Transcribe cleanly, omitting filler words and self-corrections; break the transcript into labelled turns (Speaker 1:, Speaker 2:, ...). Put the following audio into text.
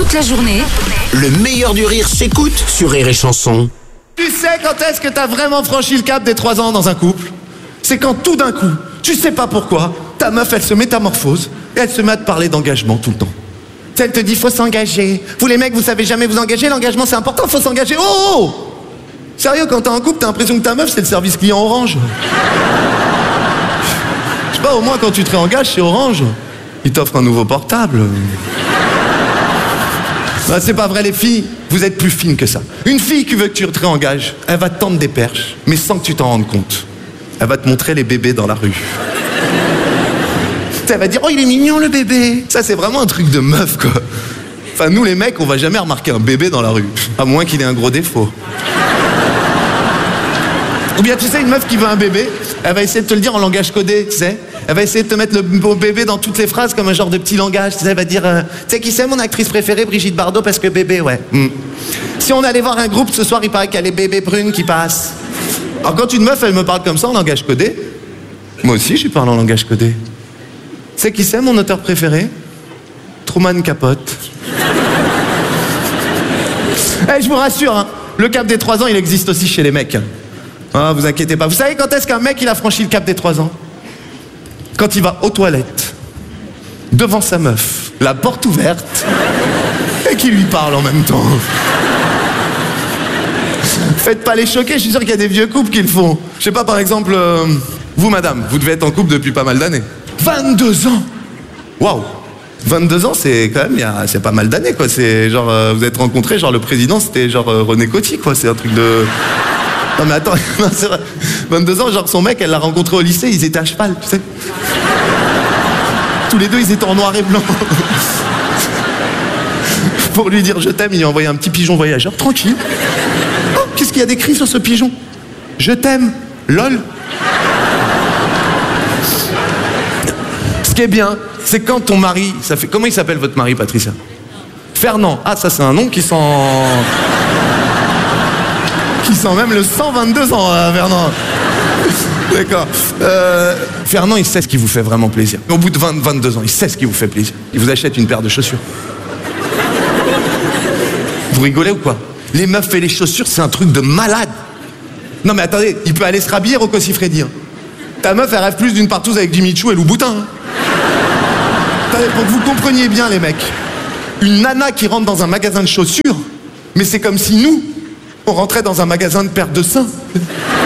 Speaker 1: Toute la journée,
Speaker 2: Le meilleur du rire s'écoute sur Rire et Chanson.
Speaker 3: Tu sais quand est-ce que t'as vraiment franchi le cap des 3 ans dans un couple? C'est quand tout d'un coup, tu sais pas pourquoi, ta meuf elle se métamorphose et elle se met à te parler d'engagement tout le temps. Tu sais, elle te dit faut s'engager. Vous les mecs, vous savez jamais vous engager, l'engagement c'est important, faut s'engager. Oh! Sérieux, quand t'es en couple, t'as l'impression que ta meuf c'est le service client Orange. Je sais pas, au moins quand tu te réengages chez Orange, ils t'offrent un nouveau portable. Bah, c'est pas vrai les filles, vous êtes plus fines que ça. Une fille qui veut que tu te réengages, elle va te tendre des perches, mais sans que tu t'en rendes compte. Elle va te montrer les bébés dans la rue. Elle va dire, oh il est mignon le bébé. Ça c'est vraiment un truc de meuf quoi. Enfin nous les mecs, on va jamais remarquer un bébé dans la rue, à moins qu'il ait un gros défaut. Ou bien tu sais, une meuf qui veut un bébé, elle va essayer de te le dire en langage codé, tu sais. Elle va essayer de te mettre le beau bébé dans toutes les phrases comme un genre de petit langage. Tu sais, elle va dire, tu sais qui c'est mon actrice préférée, Brigitte Bardot, parce que bébé, ouais. Si on allait voir un groupe ce soir, il paraît qu'il y a les bébés brunes qui passent. Alors quand une meuf, elle me parle comme ça en langage codé, moi aussi je parle en langage codé. Tu sais qui c'est mon auteur préféré? Truman Capote. Je vous rassure, hein, le cap des 3 ans, il existe aussi chez les mecs. Ah, vous inquiétez pas. Vous savez quand est-ce qu'un mec, il a franchi le cap des 3 ans? Quand il va aux toilettes, devant sa meuf, la porte ouverte, et qu'il lui parle en même temps. Faites pas les choquer, je suis sûr qu'il y a des vieux couples qui le font. Je sais pas, par exemple, vous madame, vous devez être en couple depuis pas mal d'années. 22 ans! Waouh! 22 ans, c'est quand même, c'est pas mal d'années, quoi. C'est genre, vous êtes rencontrés, genre le président, c'était genre René Coty, quoi. C'est un truc de... Non mais attends, non, c'est vrai. 22 ans, genre son mec, elle l'a rencontré au lycée, ils étaient à cheval, tu sais. Tous les deux, ils étaient en noir et blanc. Pour lui dire je t'aime, il lui a envoyé un petit pigeon voyageur, tranquille. Oh, qu'est-ce qu'il y a d'écrit sur ce pigeon? Je t'aime, lol. Ce qui est bien, c'est quand ton mari, ça fait... Comment il s'appelle votre mari, Patricia? Fernand. Ah, ça c'est un nom qui sent... Qui sent même le 122 ans, Fernand. D'accord. Fernand, il sait ce qui vous fait vraiment plaisir. Au bout de 22 ans, il sait ce qui vous fait plaisir. Il vous achète une paire de chaussures. Vous rigolez ou quoi? Les meufs et les chaussures, c'est un truc de malade. Non mais attendez, il peut aller se rhabiller, Rocco Siffredi. Ta meuf, elle rêve plus d'une partouze avec Jimmy Chou et Lou Boutin. Attendez, pour que vous compreniez bien, les mecs. Une nana qui rentre dans un magasin de chaussures, mais c'est comme si nous, on rentrait dans un magasin de paires de seins.